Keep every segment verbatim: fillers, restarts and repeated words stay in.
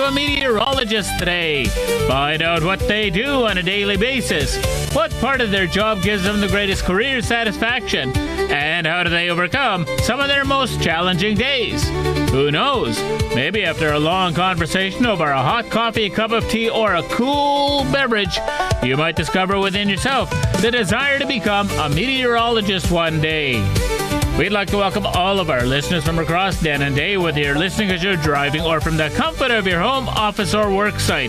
to a meteorologist today. Find out what they do on a daily basis, what part of their job gives them the greatest career satisfaction, and how do they overcome some of their most challenging days. Who knows? Maybe after a long conversation over a hot coffee, a cup of tea, or a cool beverage, you might discover within yourself the desire to become a meteorologist one day. We'd like to welcome all of our listeners from across Denendeh, whether you're listening as you're driving or from the comfort of your home, office, or work site.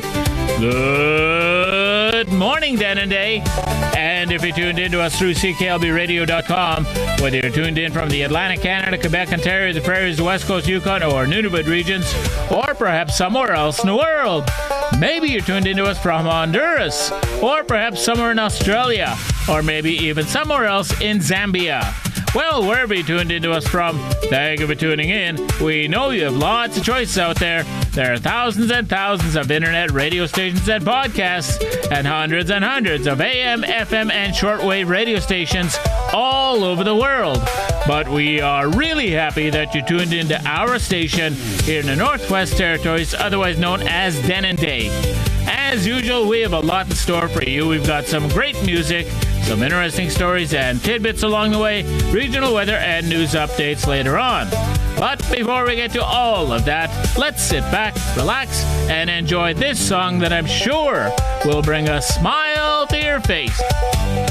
Good morning, Denendeh. And if you're tuned in to us through C K L B radio dot com, whether you're tuned in from the Atlantic Canada, Quebec, Ontario, the Prairies, the West Coast, Yukon, or Nunavut regions, or perhaps somewhere else in the world. Maybe you're tuned into us from Honduras, or perhaps somewhere in Australia, or maybe even somewhere else in Zambia. Well, wherever you tuned into us from, thank you for tuning in. We know you have lots of choices out there. There are thousands and thousands of internet radio stations and podcasts, and hundreds and hundreds of A M, F M, and shortwave radio stations all over the world. But we are really happy that you tuned into our station here in the Northwest Territories, otherwise known as Denendeh. As usual, we have a lot in store for you. We've got some great music, some interesting stories and tidbits along the way, regional weather and news updates later on. But before we get to all of that, let's sit back, relax, and enjoy this song that I'm sure will bring a smile to your face.